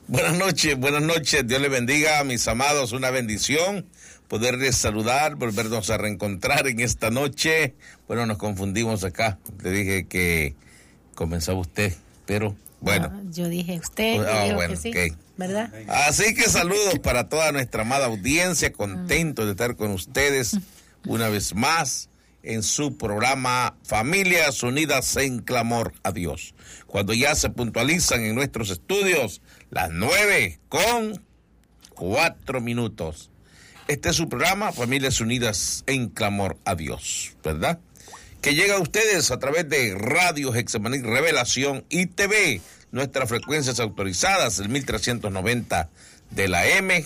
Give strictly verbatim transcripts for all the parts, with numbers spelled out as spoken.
Buenas noches, buenas noches. Dios les bendiga a mis amados. Una bendición poderles saludar, volvernos a reencontrar en esta noche. Bueno, nos confundimos acá. Le dije que comenzaba usted, pero bueno. No, yo dije usted, Ah, yo bueno, que sí, okay. ¿verdad? Así que saludos para toda nuestra amada audiencia. Contento de estar con ustedes una vez más en su programa Familias Unidas en Clamor a Dios. Cuando ya se puntualizan en nuestros estudios las nueve con cuatro minutos. Este es su programa Familias Unidas en Clamor a Dios, ¿verdad? Que llega a ustedes a través de Radio Hexemaní Revelación y T V, nuestras frecuencias autorizadas, el mil trescientos noventa de la M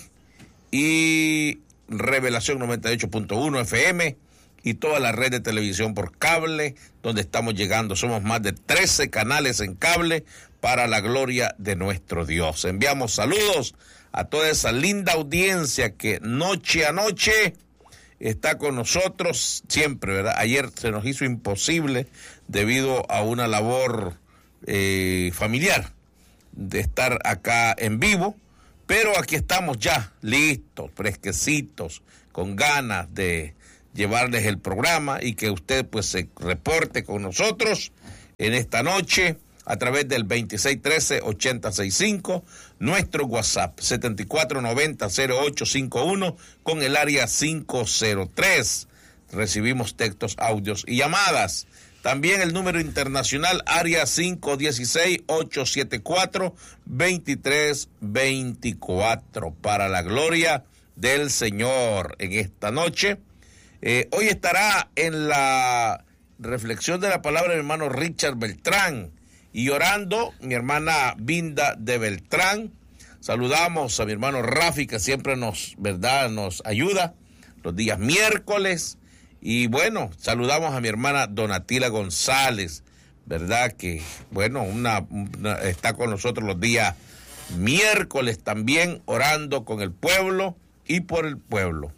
y Revelación noventa y ocho punto uno F M y toda la red de televisión por cable, donde estamos llegando. Somos más de trece canales en cable para la gloria de nuestro Dios. Enviamos saludos a toda esa linda audiencia que noche a noche está con nosotros siempre, ¿verdad? Ayer se nos hizo imposible debido a una labor eh, familiar de estar acá en vivo, pero aquí estamos ya listos, fresquecitos, con ganas de llevarles el programa y que usted pues se reporte con nosotros en esta noche a través del veintiséis trece ochenta sesenta y cinco, nuestro WhatsApp setenta y cuatro noventa cero ocho cincuenta y uno con el área cinco cero tres. Recibimos textos, audios y llamadas. También el número internacional área cinco uno seis ocho siete cuatro dos tres dos cuatro para la gloria del Señor en esta noche. Eh, hoy estará en la reflexión de la palabra el hermano Richard Beltrán y orando mi hermana Vinda de Beltrán. Saludamos a mi hermano Rafi, que siempre nos, ¿verdad?, nos ayuda los días miércoles. Y bueno, saludamos a mi hermana Donatila González, ¿verdad?, que bueno, una, una está con nosotros los días miércoles también, orando con el pueblo y por el pueblo.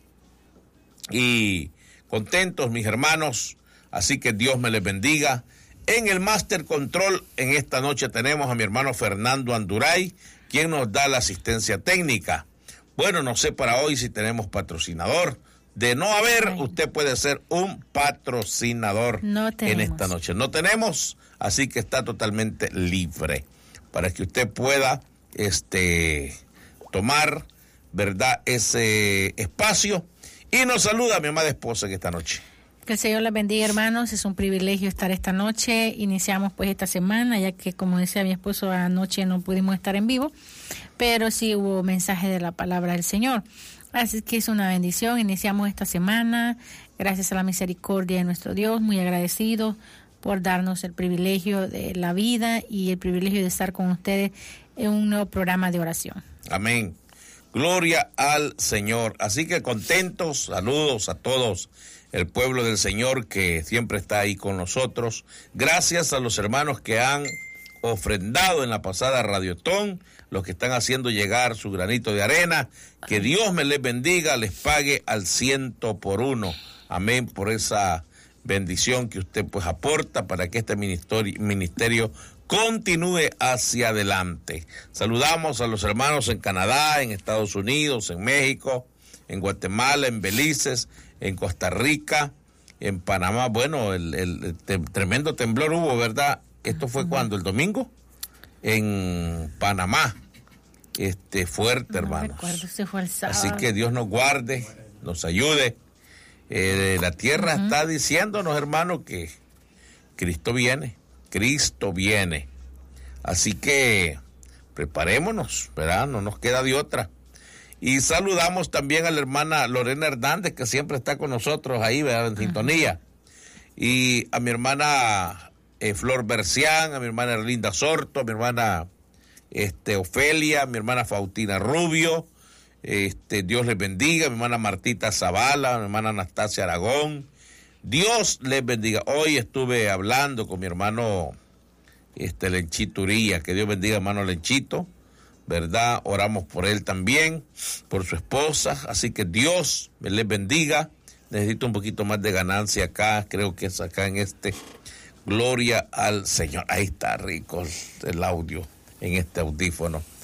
Y contentos, mis hermanos, así que Dios me les bendiga. En el Master Control, en esta noche tenemos a mi hermano Fernando Anduray, quien nos da la asistencia técnica. Bueno, no sé para hoy si tenemos patrocinador. De no haber, Ay. usted puede ser un patrocinador no en esta noche. No tenemos, así que está totalmente libre para que usted pueda este, tomar, ¿verdad?, ese espacio. Y nos saluda mi amada esposa en esta noche. Que el Señor les bendiga, hermanos. Es un privilegio estar esta noche. Iniciamos pues esta semana, ya que como decía mi esposo, anoche no pudimos estar en vivo, pero sí hubo mensaje de la palabra del Señor. Así que es una bendición. Iniciamos esta semana, gracias a la misericordia de nuestro Dios, muy agradecidos por darnos el privilegio de la vida y el privilegio de estar con ustedes en un nuevo programa de oración. Amén. Gloria al Señor. Así que contentos, saludos a todos el pueblo del Señor que siempre está ahí con nosotros. Gracias a los hermanos que han ofrendado en la pasada Radiotón, los que están haciendo llegar su granito de arena. Que Dios me les bendiga, les pague al ciento por uno. Amén, por esa bendición que usted pues aporta para que este ministerio, ministerio continúe hacia adelante. Saludamos a los hermanos en Canadá, en Estados Unidos, en México, en Guatemala, en Belice, en Costa Rica, en Panamá. Bueno, el, el, el te, tremendo temblor hubo, ¿verdad? Esto fue uh-huh. cuando, el domingo, en Panamá. Este, fuerte, no hermanos. Recuerdo, se fue el sábado. Así que Dios nos guarde, nos ayude. Eh, la tierra uh-huh. está diciéndonos, hermanos, que Cristo viene. Cristo viene. Así que preparémonos, ¿verdad? No nos queda de otra. Y saludamos también a la hermana Lorena Hernández, que siempre está con nosotros ahí, ¿verdad?, en sintonía. Y a mi hermana eh, Flor Bercián, a mi hermana Erlinda Sorto, a mi hermana este, Ofelia, a mi hermana Faustina Rubio. Este, Dios les bendiga. A mi hermana Martita Zavala, a mi hermana Anastasia Aragón. Dios les bendiga. Hoy estuve hablando con mi hermano este, Lenchito Uría. Que Dios bendiga, hermano Lenchito, ¿verdad? Oramos por él también, por su esposa. Así que Dios me les bendiga. Necesito un poquito más de ganancia acá. Creo que es acá en este. Gloria al Señor. Ahí está rico el audio en este audífono.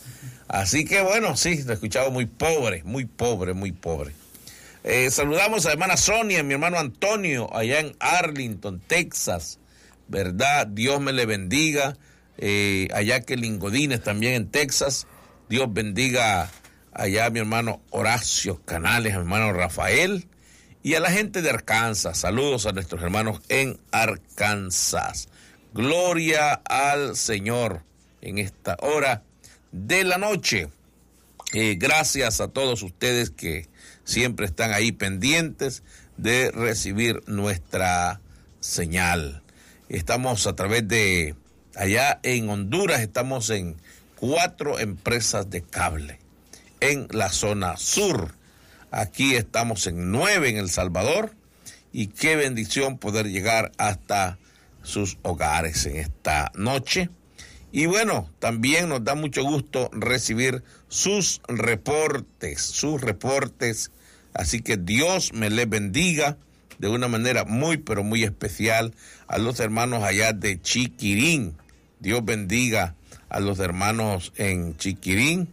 Así que bueno, sí, lo he escuchado muy pobre, muy pobre, muy pobre. Eh, saludamos a la hermana Sonia, mi hermano Antonio, allá en Arlington, Texas, ¿verdad? Dios me le bendiga. Eh, allá que Lingodines también en Texas. Dios bendiga allá a mi hermano Horacio Canales, a mi hermano Rafael y a la gente de Arkansas. Saludos a nuestros hermanos en Arkansas. Gloria al Señor en esta hora de la noche. Eh, gracias a todos ustedes que siempre están ahí pendientes de recibir nuestra señal. Estamos a través de, allá en Honduras, estamos en cuatro empresas de cable. En la zona sur, aquí estamos en nueve en El Salvador, y qué bendición poder llegar hasta sus hogares en esta noche. Y bueno, también nos da mucho gusto recibir sus reportes, sus reportes. Así que Dios me les bendiga de una manera muy, pero muy especial a los hermanos allá de Chiquirín. Dios bendiga a los hermanos en Chiquirín.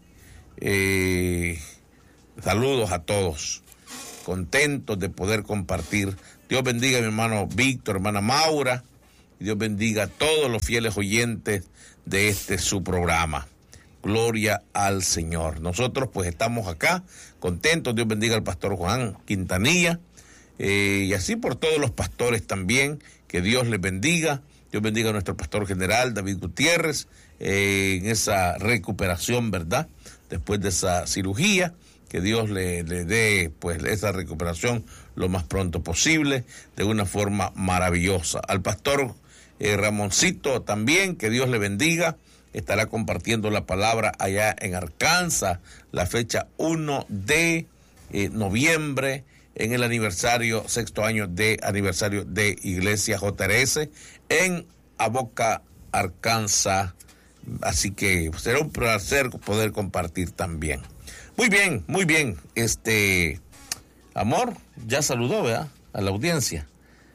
Eh, saludos a todos. Contentos de poder compartir. Dios bendiga a mi hermano Víctor, hermana Maura. Dios bendiga a todos los fieles oyentes de este su programa. Gloria al Señor. Nosotros pues estamos acá contentos. Dios bendiga al pastor Juan Quintanilla, eh, y así por todos los pastores también. Que Dios les bendiga. Dios bendiga a nuestro pastor general David Gutiérrez, eh, en esa recuperación, ¿verdad? Después de esa cirugía, que Dios le, le dé pues esa recuperación lo más pronto posible, de una forma maravillosa. Al pastor eh, Ramoncito también, que Dios le bendiga. Estará compartiendo la palabra allá en Arkansas, la fecha uno de noviembre, en el aniversario, sexto año de aniversario de Iglesia J R S, en Avoca, Arkansas. Así que será un placer poder compartir también. Muy bien, muy bien. Este, amor, ya saludó, ¿verdad?, a la audiencia.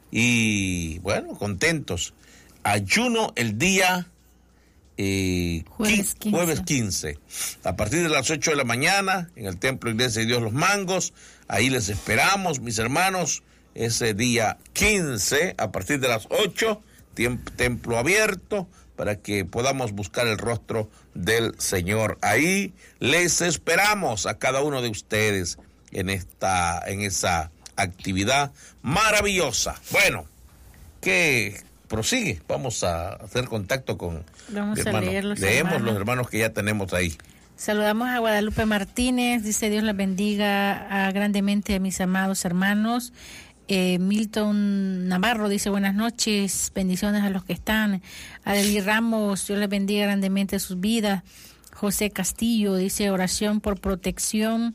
Y bueno, contentos. Ayuno el día Eh, jueves, quince. jueves quince, a partir de las ocho de la mañana, en el Templo Iglesia de Dios Los Mangos. Ahí les esperamos, mis hermanos, ese día quince, a partir de las ocho, tiemp- templo abierto, para que podamos buscar el rostro del Señor. Ahí les esperamos a cada uno de ustedes en esta, en esa actividad maravillosa. Bueno, que prosigue, vamos a hacer contacto con Vamos hermano. a leer los Leemos hermanos. los hermanos que ya tenemos ahí. Saludamos a Guadalupe Martínez, dice Dios les bendiga a grandemente a mis amados hermanos. Eh, Milton Navarro dice buenas noches, bendiciones a los que están. Adeli Ramos, Dios les bendiga grandemente sus vidas. José Castillo dice oración por protección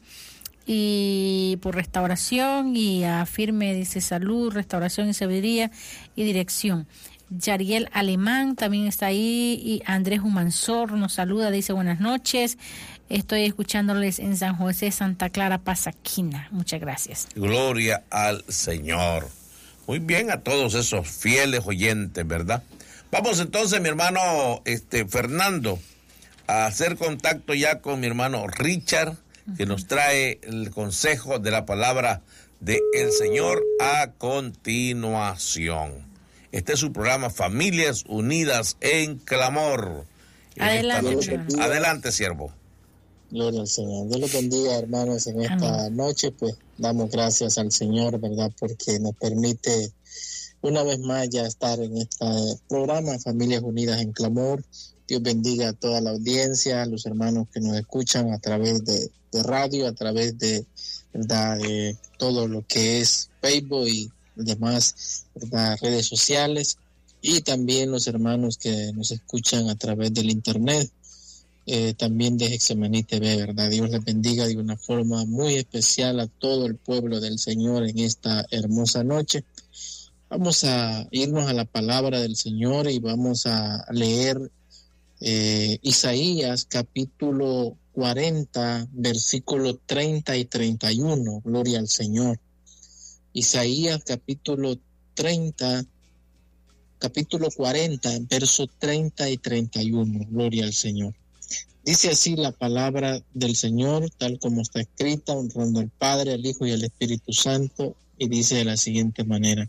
y por restauración, y afirme, dice salud, restauración y sabiduría y dirección. Yariel Alemán también está ahí, y Andrés Humansor nos saluda, dice buenas noches, estoy escuchándoles en San José, Santa Clara, Pasaquina. Muchas gracias. Gloria al Señor. Muy bien, a todos esos fieles oyentes, ¿verdad? Vamos entonces, mi hermano este Fernando, a hacer contacto ya con mi hermano Richard, que nos trae el consejo de la palabra del Señor a continuación. Este es su programa Familias Unidas en Clamor. En Adelante, Adelante, siervo. Gloria al Señor. Dios los bendiga, hermanos, en esta Amén. noche. Pues damos gracias al Señor, ¿verdad?, porque nos permite una vez más ya estar en este programa Familias Unidas en Clamor. Dios bendiga a toda la audiencia, a los hermanos que nos escuchan a través de, de radio, a través de, ¿verdad?, de todo lo que es Facebook y demás, ¿verdad?, redes sociales, y también los hermanos que nos escuchan a través del internet, eh, también de Getsemaní T V, ¿verdad? Dios les bendiga de una forma muy especial a todo el pueblo del Señor en esta hermosa noche. Vamos a irnos a la palabra del Señor y vamos a leer eh, Isaías capítulo cuarenta, versículo treinta y treinta y uno. Gloria al Señor. Isaías capítulo treinta, capítulo cuarenta, verso treinta y treinta y uno. Gloria al Señor. Dice así la palabra del Señor, tal como está escrita, honrando al Padre, al Hijo y al Espíritu Santo, y dice de la siguiente manera: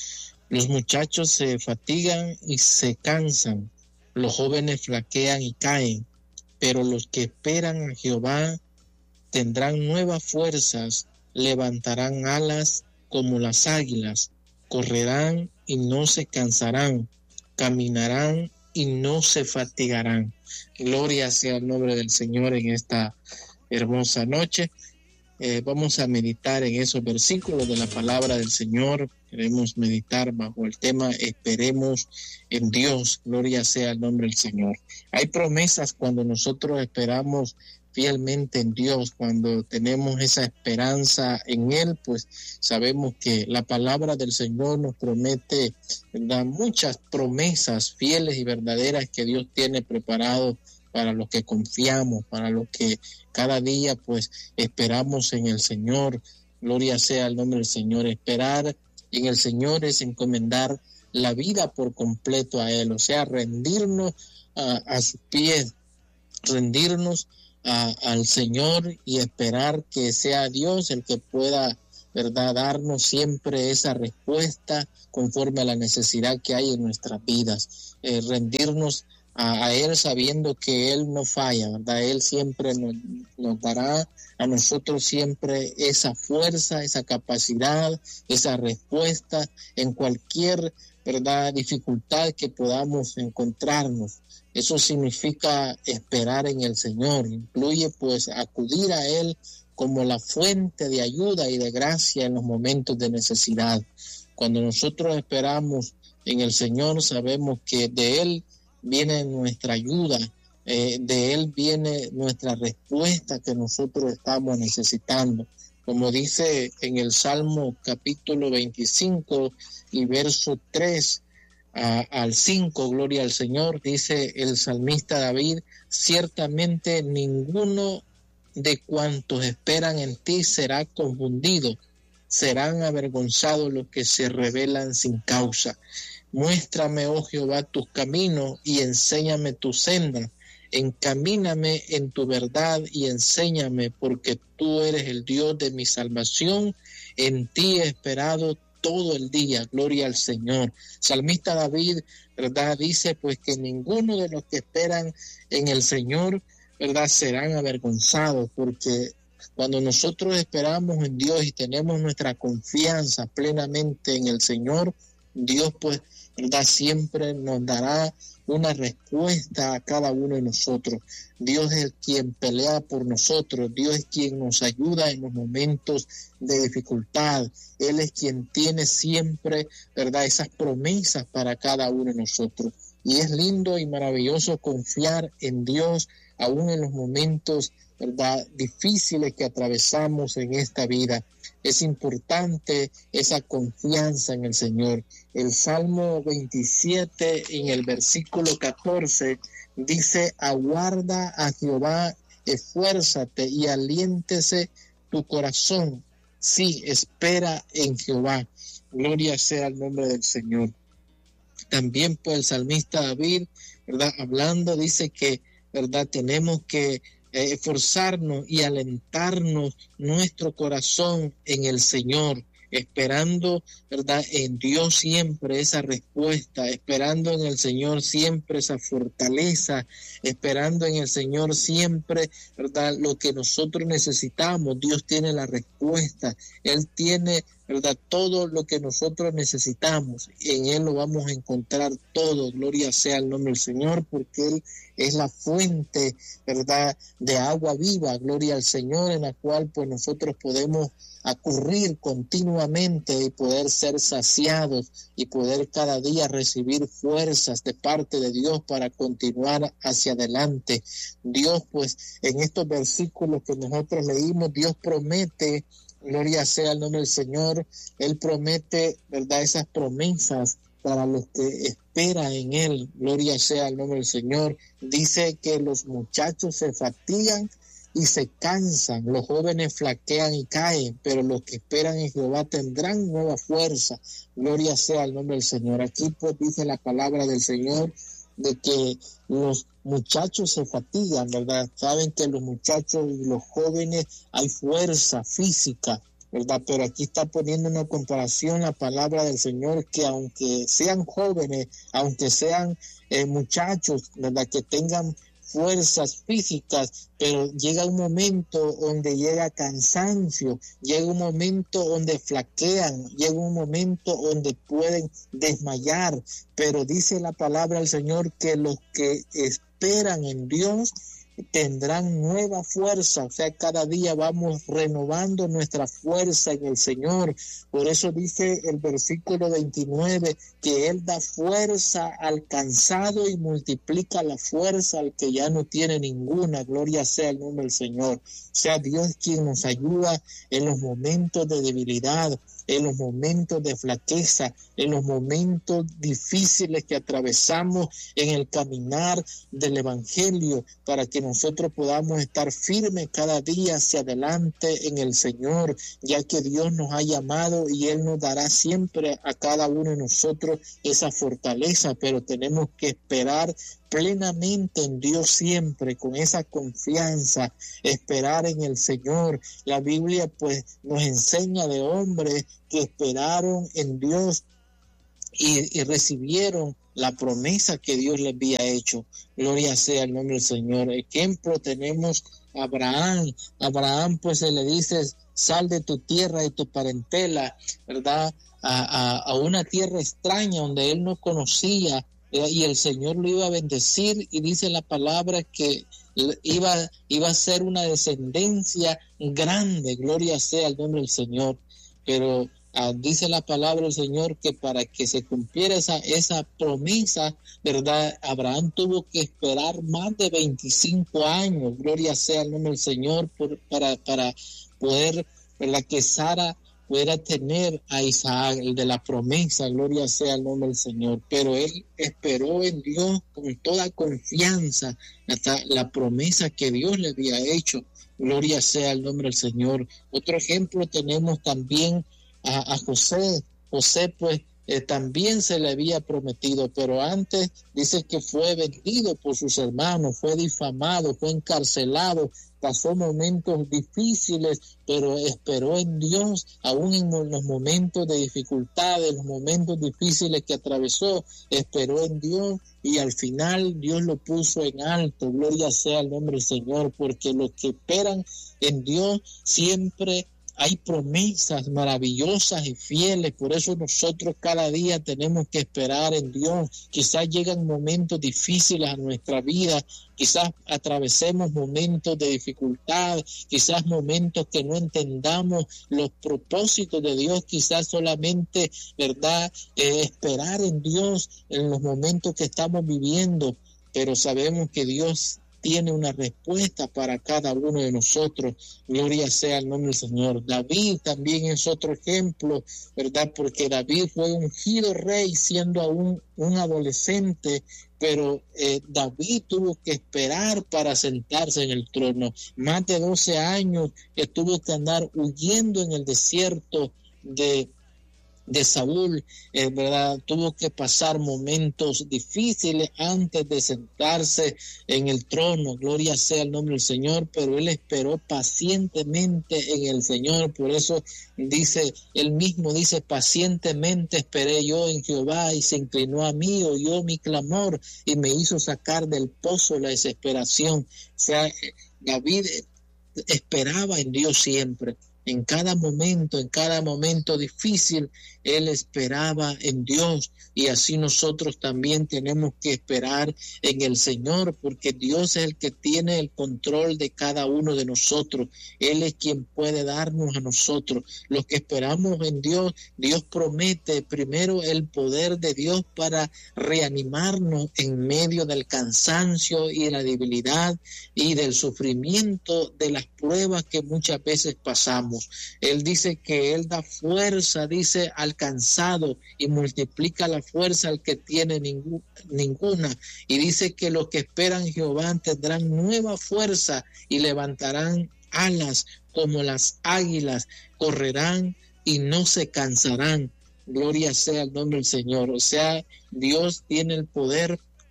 los muchachos se fatigan y se cansan, los jóvenes flaquean y caen, pero los que esperan a Jehová tendrán nuevas fuerzas, levantarán alas como las águilas, correrán y no se cansarán, caminarán y no se fatigarán. Gloria sea el nombre del Señor en esta hermosa noche. Eh, vamos a meditar en esos versículos de la palabra del Señor. Queremos meditar bajo el tema esperemos en Dios. Gloria sea el nombre del Señor. Hay promesas cuando nosotros esperamos fielmente en Dios, cuando tenemos esa esperanza en Él, pues sabemos que la palabra del Señor nos promete, ¿verdad?, muchas promesas fieles y verdaderas que Dios tiene preparado para los que confiamos, para los que cada día pues esperamos en el Señor. Gloria sea el nombre del Señor. Esperar en el Señor es encomendar la vida por completo a Él, o sea, rendirnos a, a sus pies, rendirnos A, al Señor y esperar que sea Dios el que pueda, ¿verdad?, darnos siempre esa respuesta conforme a la necesidad que hay en nuestras vidas. Eh, rendirnos a, a Él sabiendo que Él no falla, ¿verdad? Él siempre nos, nos dará a nosotros siempre esa fuerza, esa capacidad, esa respuesta en cualquier, ¿verdad?, dificultad que podamos encontrarnos. Eso significa esperar en el Señor, incluye pues acudir a Él como la fuente de ayuda y de gracia en los momentos de necesidad. Cuando nosotros esperamos en el Señor, sabemos que de Él viene nuestra ayuda, eh, de Él viene nuestra respuesta que nosotros estamos necesitando. Como dice en el Salmo capítulo veinticinco y verso tres, A, al cinco, gloria al Señor, dice el salmista David: ciertamente ninguno de cuantos esperan en ti será confundido, serán avergonzados los que se rebelan sin causa. Muéstrame, oh Jehová, tus caminos y enséñame tu senda, encamíname en tu verdad y enséñame, porque tú eres el Dios de mi salvación, en ti he esperado todo el día. Gloria al Señor. Salmista David, ¿verdad?, dice pues que ninguno de los que esperan en el Señor, ¿verdad?, serán avergonzados, porque cuando nosotros esperamos en Dios y tenemos nuestra confianza plenamente en el Señor, Dios pues, ¿verdad?, siempre nos dará una respuesta a cada uno de nosotros. Dios es quien pelea por nosotros, Dios es quien nos ayuda en los momentos de dificultad, Él es quien tiene siempre, ¿verdad?, esas promesas para cada uno de nosotros. Y es lindo y maravilloso confiar en Dios aún en los momentos, ¿verdad?, difíciles que atravesamos en esta vida. Es importante esa confianza en el Señor. El Salmo veintisiete, en el versículo catorce, dice: aguarda a Jehová, esfuérzate y aliéntese tu corazón. Sí, espera en Jehová. Gloria sea el nombre del Señor. También pues el salmista David, ¿verdad?, hablando, dice que, ¿verdad?, tenemos que eh, esforzarnos y alentarnos nuestro corazón en el Señor, esperando, ¿verdad?, en Dios siempre esa respuesta, esperando en el Señor siempre esa fortaleza, esperando en el Señor siempre, ¿verdad?, lo que nosotros necesitamos. Dios tiene la respuesta, Él tiene, ¿verdad?, todo lo que nosotros necesitamos. En Él lo vamos a encontrar todo. Gloria sea el nombre del Señor, porque Él es la fuente, ¿verdad?, de agua viva. Gloria al Señor, en la cual pues nosotros podemos acudir continuamente y poder ser saciados y poder cada día recibir fuerzas de parte de Dios para continuar hacia adelante. Dios pues en estos versículos que nosotros leímos, Dios promete, gloria sea el nombre del Señor, Él promete, ¿verdad?, esas promesas para los que esperan en Él. Gloria sea el nombre del Señor. Dice que los muchachos se fatigan y se cansan, los jóvenes flaquean y caen, pero los que esperan en Jehová tendrán nueva fuerza. Gloria sea el nombre del Señor. Aquí pues dice la palabra del Señor de que los muchachos se fatigan, ¿verdad? Saben que los muchachos y los jóvenes hay fuerza física, ¿verdad? Pero aquí está poniendo una comparación la palabra del Señor, que aunque sean jóvenes, aunque sean eh, muchachos, ¿verdad? Que tengan fuerzas físicas, pero llega un momento donde llega cansancio, llega un momento donde flaquean, llega un momento donde pueden desmayar, pero dice la palabra del Señor que los que esperan en Dios tendrán nueva fuerza, o sea, cada día vamos renovando nuestra fuerza en el Señor. Por eso dice el versículo veintinueve que Él da fuerza al cansado y multiplica la fuerza al que ya no tiene ninguna. Gloria sea el nombre del Señor. O sea, Dios quien nos ayuda en los momentos de debilidad, en los momentos de flaqueza, en los momentos difíciles que atravesamos en el caminar del Evangelio, para que nosotros podamos estar firmes cada día hacia adelante en el Señor, ya que Dios nos ha llamado y Él nos dará siempre a cada uno de nosotros esa fortaleza, pero tenemos que esperar plenamente en Dios siempre, con esa confianza, esperar en el Señor. La Biblia pues nos enseña de hombres que esperaron en Dios y, y recibieron la promesa que Dios les había hecho. Gloria sea el nombre del Señor. Ejemplo tenemos a Abraham. Abraham pues se le dice, sal de tu tierra y tu parentela, ¿verdad? A, a, a una tierra extraña donde él no conocía, y el Señor lo iba a bendecir, y dice la palabra que iba, iba a ser una descendencia grande. Gloria sea el nombre del Señor. Pero ah, dice la palabra del Señor que para que se cumpliera esa, esa promesa, ¿verdad? Abraham tuvo que esperar más de veinticinco años. Gloria sea el nombre del Señor, por, para, para poder, ¿verdad?, que Sara pudiera tener a Isaac, el de la promesa. Gloria sea el nombre del Señor. Pero él esperó en Dios con toda confianza hasta la promesa que Dios le había hecho. Gloria sea el nombre del Señor. Otro ejemplo tenemos también a, a José. José pues eh, también se le había prometido, pero antes dice que fue vendido por sus hermanos, fue difamado, fue encarcelado, pasó momentos difíciles, pero esperó en Dios, aún en los momentos de dificultades, los momentos difíciles que atravesó, esperó en Dios, y al final Dios lo puso en alto. Gloria sea el nombre del Señor, porque los que esperan en Dios siempre hay promesas maravillosas y fieles. Por eso nosotros cada día tenemos que esperar en Dios. Quizás llegan momentos difíciles a nuestra vida, quizás atravesemos momentos de dificultad, quizás momentos que no entendamos los propósitos de Dios, quizás solamente, ¿verdad?, eh, esperar en Dios en los momentos que estamos viviendo, pero sabemos que Dios tiene una respuesta para cada uno de nosotros. Gloria sea el nombre del Señor. David también es otro ejemplo, ¿verdad? Porque David fue ungido rey siendo aún un adolescente, pero eh, David tuvo que esperar para sentarse en el trono. Más de doce años que tuvo que andar huyendo en el desierto de de Saúl, eh, ¿verdad? Tuvo que pasar momentos difíciles antes de sentarse en el trono. Gloria sea el nombre del Señor, pero él esperó pacientemente en el Señor. Por eso dice, él mismo dice, pacientemente esperé yo en Jehová, y se inclinó a mí, oyó mi clamor y me hizo sacar del pozo la desesperación. O sea, David esperaba en Dios siempre. En cada momento, en cada momento difícil, él esperaba en Dios, y así nosotros también tenemos que esperar en el Señor, porque Dios es el que tiene el control de cada uno de nosotros. Él es quien puede darnos a nosotros. Los que esperamos en Dios, Dios promete primero el poder de Dios para reanimarnos en medio del cansancio y la debilidad y del sufrimiento de las pruebas que muchas veces pasamos. Él dice que Él da fuerza, dice, al cansado, y multiplica la fuerza al que tiene ningú, ninguna. Y dice que los que esperan Jehová tendrán nueva fuerza y levantarán alas como las águilas, correrán y no se cansarán. Gloria sea el nombre del Señor. O sea, Dios tiene el poder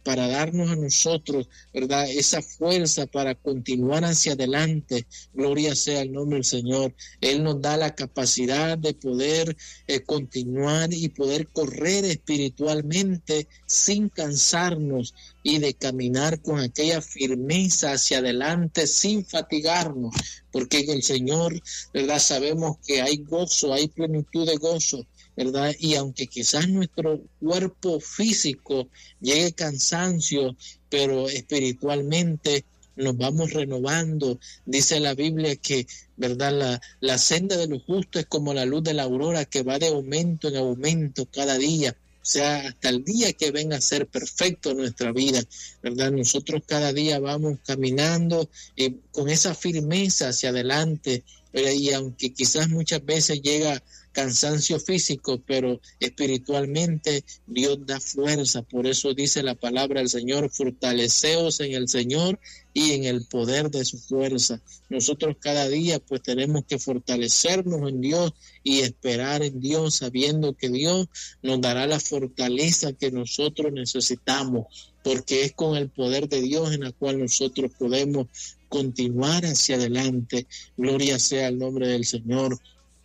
para darnos a nosotros, ¿verdad?, esa fuerza para continuar hacia adelante. Gloria sea el nombre del Señor. Él nos da la capacidad de poder eh, continuar y poder correr espiritualmente sin cansarnos y de caminar con aquella firmeza hacia adelante sin fatigarnos, porque en el Señor, ¿verdad?, sabemos que hay gozo, hay plenitud de gozo, ¿verdad? Y aunque quizás nuestro cuerpo físico llegue cansancio, pero espiritualmente nos vamos renovando. Dice la Biblia que, ¿verdad?, la, la senda de los justos es como la luz de la aurora que va de aumento en aumento cada día. O sea, hasta el día que venga a ser perfecto nuestra vida, ¿verdad? Nosotros cada día vamos caminando eh, con esa firmeza hacia adelante, ¿verdad? Y aunque quizás muchas veces llega cansancio físico, pero espiritualmente Dios da fuerza. Por eso dice la palabra del Señor: fortaleceos en el Señor y en el poder de su fuerza. Nosotros cada día pues tenemos que fortalecernos en Dios y esperar en Dios, sabiendo que Dios nos dará la fortaleza que nosotros necesitamos, porque es con el poder de Dios en el cual nosotros podemos continuar hacia adelante. Gloria sea el nombre del Señor.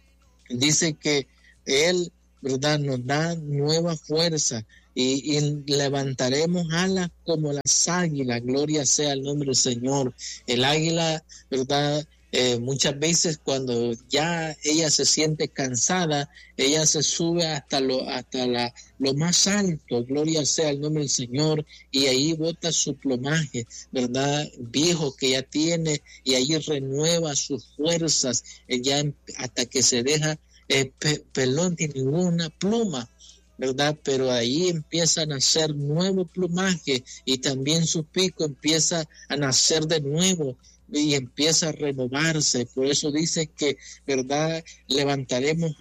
Dice que Él, ¿verdad?, nos da nueva fuerza y, y levantaremos alas como las águilas. Gloria sea el nombre del Señor. El águila, ¿verdad?, eh, muchas veces cuando ya ella se siente cansada, ella se sube hasta lo hasta la lo más alto, gloria sea el nombre del Señor, y ahí bota su plumaje, ¿verdad?, viejo que ya tiene, y ahí renueva sus fuerzas, ya hasta que se deja eh, pe- pelón sin ninguna pluma, ¿verdad? Pero ahí empieza a nacer nuevo plumaje y también su pico empieza a nacer de nuevo y empieza a renovarse. Por eso dice que, ¿verdad?, levantaremos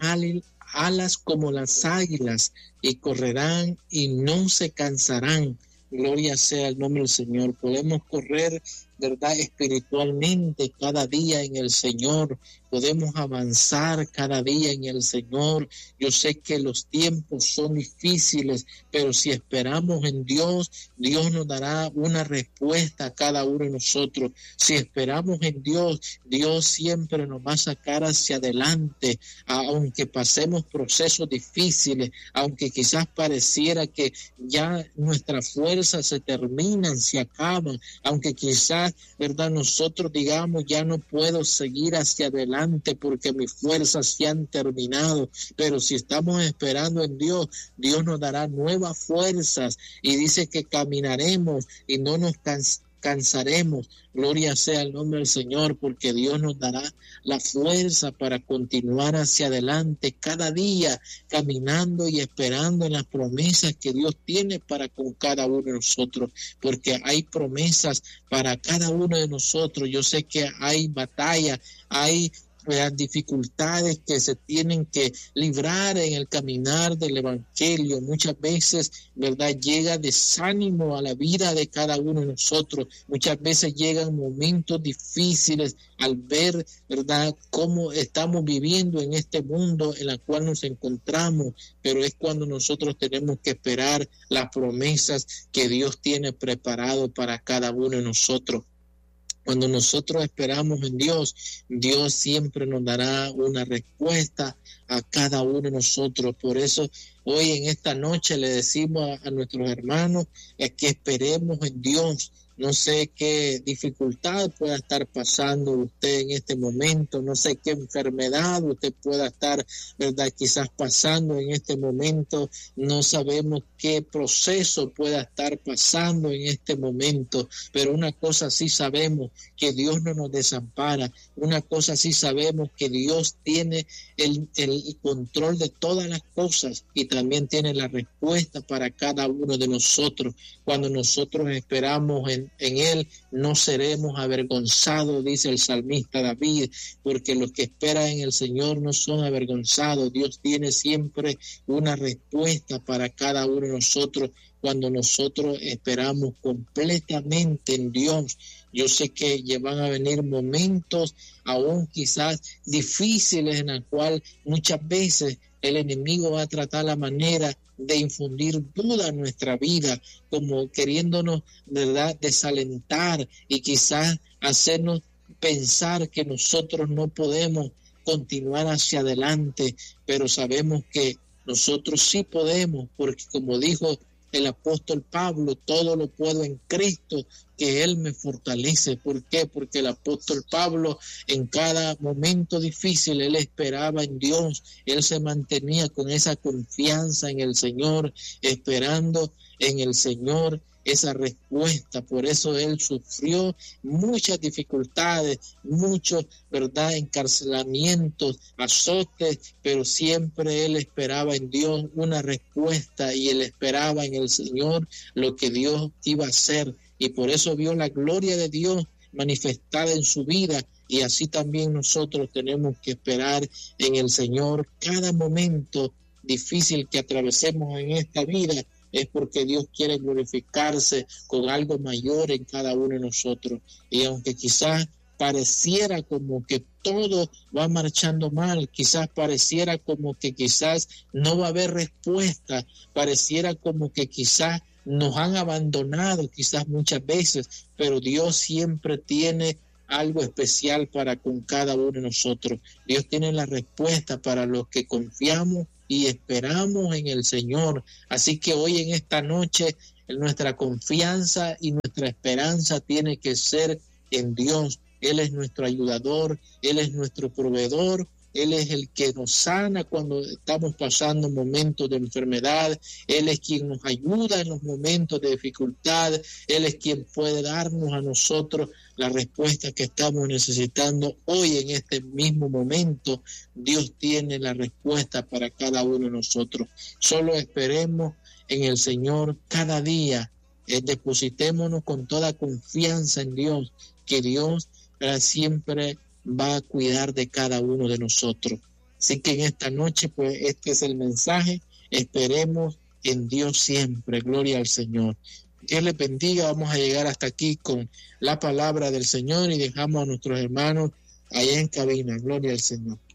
alas como las águilas y correrán y no se cansarán. Gloria sea el nombre del Señor. Podemos correr, ¿verdad?, espiritualmente cada día en el Señor. Podemos avanzar cada día en el Señor. Yo sé que los tiempos son difíciles, pero si esperamos en Dios, Dios nos dará una respuesta a cada uno de nosotros. Si esperamos en Dios, Dios siempre nos va a sacar hacia adelante, aunque pasemos procesos difíciles, aunque quizás pareciera que ya nuestras fuerzas se terminan, se acaban, aunque quizás, ¿verdad?, nosotros digamos ya no puedo seguir hacia adelante porque mis fuerzas se han terminado, pero si estamos esperando en Dios, Dios nos dará nuevas fuerzas y dice que caminaremos y no nos cansaremos. cansaremos. Gloria sea el nombre del Señor, porque Dios nos dará la fuerza para continuar hacia adelante cada día, caminando y esperando en las promesas que Dios tiene para con cada uno de nosotros, porque hay promesas para cada uno de nosotros. Yo sé que hay batalla, hay las dificultades que se tienen que librar en el caminar del evangelio. Muchas veces, ¿verdad?, llega desánimo a la vida de cada uno de nosotros. Muchas veces llegan momentos difíciles al ver, ¿verdad?, cómo estamos viviendo en este mundo en el cual nos encontramos, pero es cuando nosotros tenemos que esperar las promesas que Dios tiene preparado para cada uno de nosotros. Cuando nosotros esperamos en Dios, Dios siempre nos dará una respuesta a cada uno de nosotros. Por eso hoy en esta noche le decimos a, a nuestros hermanos eh, que esperemos en Dios. No sé qué dificultad pueda estar pasando usted en este momento, no sé qué enfermedad usted pueda estar, ¿verdad?, quizás pasando en este momento, no sabemos qué proceso pueda estar pasando en este momento, pero una cosa sí sabemos, que Dios no nos desampara, una cosa sí sabemos, que Dios tiene el, el control de todas las cosas y también tiene la respuesta para cada uno de nosotros. Cuando nosotros esperamos en En Él no seremos avergonzados, dice el salmista David, porque los que esperan en el Señor no son avergonzados. Dios tiene siempre una respuesta para cada uno de nosotros cuando nosotros esperamos completamente en Dios. Yo sé que van a venir momentos aún quizás difíciles en el cual muchas veces el enemigo va a tratar la manera de infundir duda en nuestra vida, como queriéndonos, ¿verdad?, desalentar y quizás hacernos pensar que nosotros no podemos continuar hacia adelante, pero sabemos que nosotros sí podemos, porque como dijo el apóstol Pablo, todo lo puedo en Cristo, que Él me fortalece. ¿Por qué? Porque el apóstol Pablo en cada momento difícil, él esperaba en Dios, él se mantenía con esa confianza en el Señor, esperando en el Señor esa respuesta. Por eso él sufrió muchas dificultades, muchos, ¿verdad?, encarcelamientos, azotes, pero siempre él esperaba en Dios una respuesta y él esperaba en el Señor lo que Dios iba a hacer, y por eso vio la gloria de Dios manifestada en su vida. Y así también nosotros tenemos que esperar en el Señor. Cada momento difícil que atravesemos en esta vida es porque Dios quiere glorificarse con algo mayor en cada uno de nosotros. Y aunque quizás pareciera como que todo va marchando mal, quizás pareciera como que quizás no va a haber respuesta, pareciera como que quizás nos han abandonado quizás muchas veces, pero Dios siempre tiene algo especial para con cada uno de nosotros. Dios tiene la respuesta para los que confiamos y esperamos en el Señor. Así que hoy en esta noche nuestra confianza y nuestra esperanza tiene que ser en Dios. Él es nuestro ayudador, Él es nuestro proveedor, Él es el que nos sana cuando estamos pasando momentos de enfermedad, Él es quien nos ayuda en los momentos de dificultad, Él es quien puede darnos a nosotros la respuesta que estamos necesitando hoy en este mismo momento. Dios tiene la respuesta para cada uno de nosotros. Solo esperemos en el Señor cada día, eh, depositémonos con toda confianza en Dios, que Dios eh, siempre va a cuidar de cada uno de nosotros. Así que en esta noche, pues este es el mensaje. Esperemos en Dios siempre. Gloria al Señor. Dios les bendiga. Vamos a llegar hasta aquí con la palabra del Señor y dejamos a nuestros hermanos allá en cabina. Gloria al Señor.